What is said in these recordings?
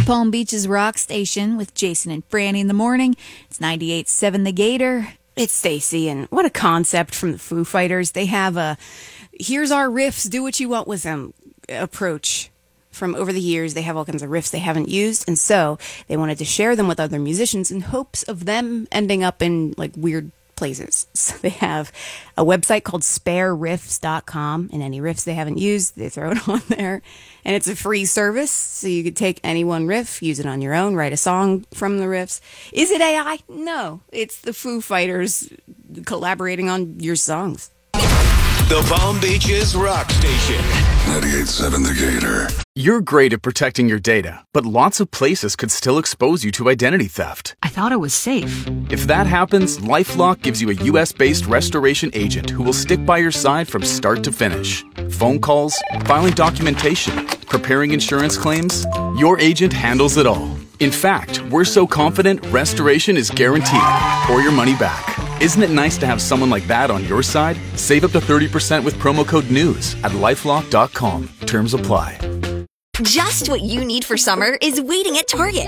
The Palm Beaches Rock Station with Jason and Franny in the morning. It's 98.7 The Gator. It's Stacy, and what a concept from the Foo Fighters. They have a here's our riffs, do what you want with them approach. From over the years, they have all kinds of riffs they haven't used, and so they wanted to share them with other musicians in hopes of them ending up in like weird places. So they have a website called spareriffs.com, and any riffs they haven't used, they throw it on there. And it's a free service, so you could take any one riff, use it on your own, write a song from the riffs. Is it AI? No, it's the Foo Fighters collaborating on your songs. The Palm Beaches Rock Station. 98.7 The Gator. You're great at protecting your data, but lots of places could still expose you to identity theft. I thought it was safe. If that happens, LifeLock gives you a US-based restoration agent who will stick by your side from start to finish. Phone calls, filing documentation, preparing insurance claims, your agent handles it all. In fact, we're so confident restoration is guaranteed or your money back. Isn't it nice to have someone like that on your side? Save up to 30% with promo code NEWS at LifeLock.com. Terms apply. Just what you need for summer is waiting at Target.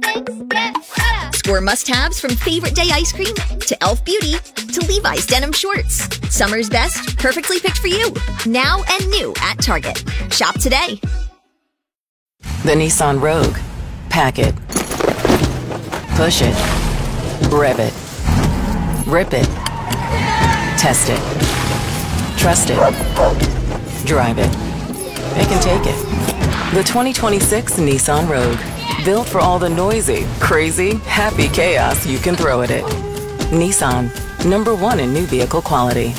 Score must-haves from Favorite Day ice cream to Elf Beauty to Levi's denim shorts. Summer's best, perfectly picked for you. Now and new at Target. Shop today. The Nissan Rogue. Pack it. Push it. Rev it. Rip it. Test it. Trust it. Drive it. It can take it. The 2026 Nissan Rogue. Built for all the noisy, crazy, happy chaos you can throw at it. Nissan. #1 in new vehicle quality.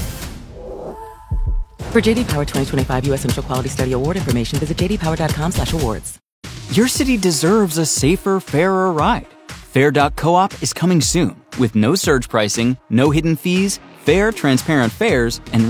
For JD Power 2025 U.S. Initial Quality Study Award information, visit jdpower.com/awards. Your city deserves a safer, fairer ride. Fair.coop is coming soon with no surge pricing, no hidden fees, fair, transparent fares, and